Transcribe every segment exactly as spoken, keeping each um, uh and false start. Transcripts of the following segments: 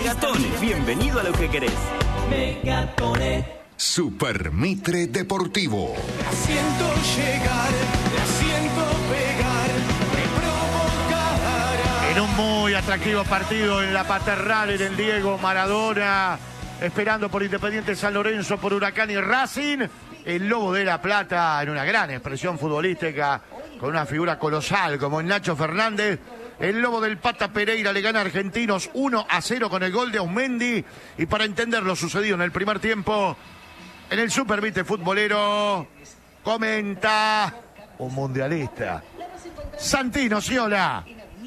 Megatones, bienvenido a lo que querés. Megatones. Super Mitre Deportivo. La siento llegar, la siento pegar, me provocará. En un muy atractivo partido en la Paternal, en el Diego Maradona, esperando por Independiente San Lorenzo, por Huracán y Racing. El Lobo de la Plata, en una gran expresión futbolística, con una figura colosal como el Nacho Fernández. El Lobo del Pata Pereira le gana a Argentinos uno a cero con el gol de Aumendi. Y para entender lo sucedido en el primer tiempo, en el Super Mitre futbolero, comenta un mundialista, Santino Sciola.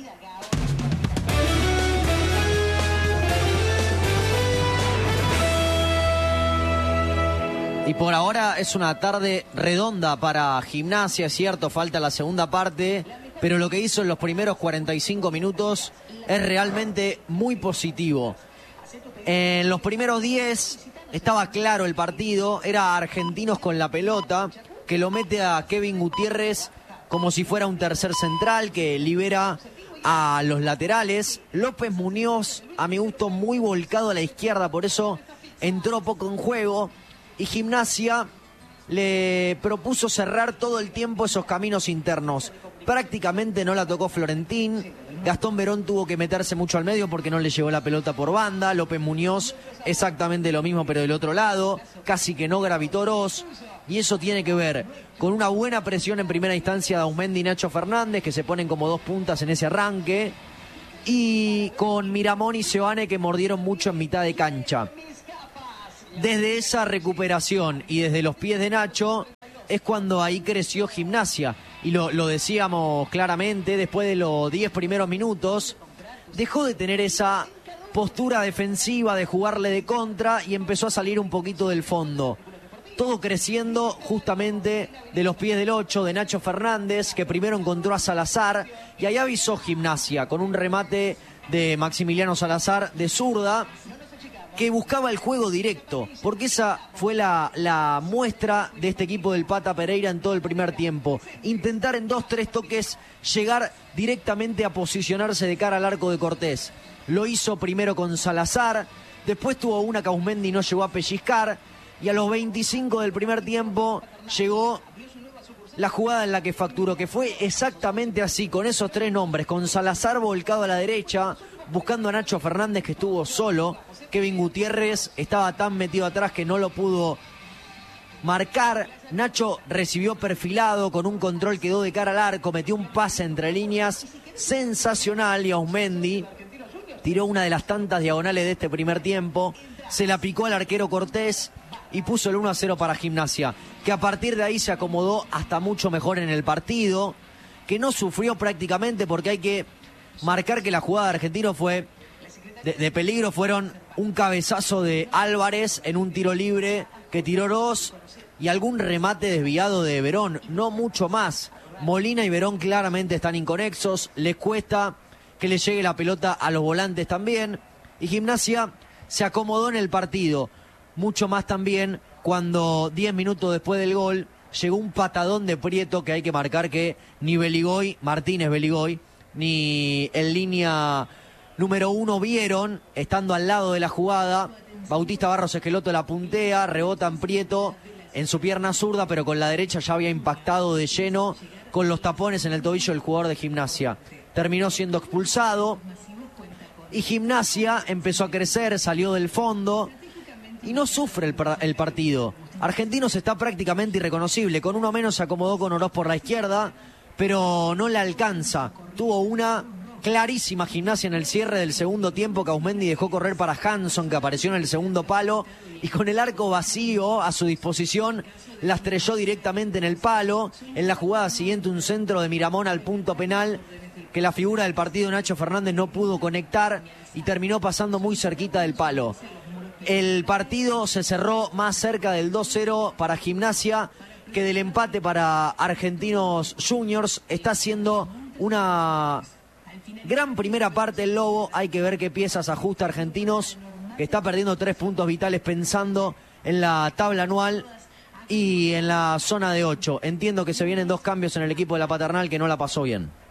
Y por ahora es una tarde redonda para Gimnasia, es cierto, falta la segunda parte, pero lo que hizo en los primeros cuarenta y cinco minutos es realmente muy positivo. En los primeros diez estaba claro el partido, era Argentinos con la pelota, que lo mete a Kevin Gutiérrez como si fuera un tercer central, que libera a los laterales. López Muñoz, a mi gusto, muy volcado a la izquierda, por eso entró poco en juego. Y Gimnasia le propuso cerrar todo el tiempo esos caminos internos. Prácticamente no la tocó Florentín. Gastón Verón tuvo que meterse mucho al medio porque no le llegó la pelota por banda. López Muñoz exactamente lo mismo, pero del otro lado. Casi que no gravitó Oroz. Y eso tiene que ver con una buena presión en primera instancia de Aumendi y Nacho Fernández, que se ponen como dos puntas en ese arranque. Y con Miramón y Seoane, que mordieron mucho en mitad de cancha. Desde esa recuperación y desde los pies de Nacho es cuando ahí creció Gimnasia. Y lo, lo decíamos claramente, después de los diez primeros minutos, dejó de tener esa postura defensiva de jugarle de contra y empezó a salir un poquito del fondo. Todo creciendo justamente de los pies del ocho, de Nacho Fernández, que primero encontró a Salazar y ahí avisó Gimnasia con un remate de Maximiliano Salazar de zurda, que buscaba el juego directo, porque esa fue la, la muestra de este equipo del Pata Pereira en todo el primer tiempo. Intentar en dos, tres toques llegar directamente a posicionarse de cara al arco de Cortés. Lo hizo primero con Salazar, después tuvo una que Aumendi no llegó a pellizcar, y a los veinticinco del primer tiempo llegó la jugada en la que facturó, que fue exactamente así, con esos tres nombres, con Salazar volcado a la derecha, buscando a Nacho Fernández, que estuvo solo. Kevin Gutiérrez estaba tan metido atrás que no lo pudo marcar. Nacho recibió perfilado, con un control quedó de cara al arco, metió un pase entre líneas sensacional y Aumendi tiró una de las tantas diagonales de este primer tiempo, se la picó al arquero Cortés y puso el uno a cero para Gimnasia, que a partir de ahí se acomodó hasta mucho mejor en el partido, que no sufrió prácticamente, porque hay que marcar que la jugada de Argentino fue de, de peligro. Fueron un cabezazo de Álvarez en un tiro libre que tiró Oroz y algún remate desviado de Verón, no mucho más. Molina y Verón claramente están inconexos, les cuesta que le llegue la pelota a los volantes también, y Gimnasia se acomodó en el partido, mucho más también cuando diez minutos después del gol llegó un patadón de Prieto, que hay que marcar que ni Beligoy, Martínez Beligoy, ni en línea número uno vieron, estando al lado de la jugada. Bautista Barros Esqueloto la puntea, rebota en Prieto en su pierna zurda, pero con la derecha ya había impactado de lleno con los tapones en el tobillo del jugador de Gimnasia. Terminó siendo expulsado y Gimnasia empezó a crecer, salió del fondo y no sufre el, el partido. Argentinos está prácticamente irreconocible, con uno menos se acomodó con Oroz por la izquierda, pero no le alcanza. Tuvo una clarísima Gimnasia en el cierre del segundo tiempo, que Aumendi dejó correr para Hanson, que apareció en el segundo palo, y con el arco vacío a su disposición la estrelló directamente en el palo. En la jugada siguiente, un centro de Miramón al punto penal que la figura del partido, Nacho Fernández, no pudo conectar y terminó pasando muy cerquita del palo. El partido se cerró más cerca del dos cero para Gimnasia que del empate para Argentinos Juniors. Está haciendo una gran primera parte el Lobo. Hay que ver qué piezas ajusta Argentinos, que está perdiendo tres puntos vitales pensando en la tabla anual y en la zona de ocho. Entiendo que se vienen dos cambios en el equipo de la Paternal, que no la pasó bien.